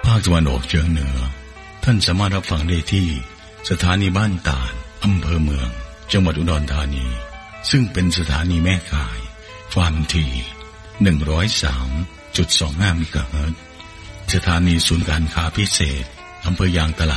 ภาคตะวันออกเฉียงเหนือท่านสามารถรับฟังได้ที่สถานีบ้านตาดอำเภอเมืองจังหวัดอุดรธานีซึ่งเป็นสถานีแม่ข่ายความถี่ 103.25 เมกะเฮิรตซ์สถานีศูนย์การค้าพิเศษอำเภอยางตลาด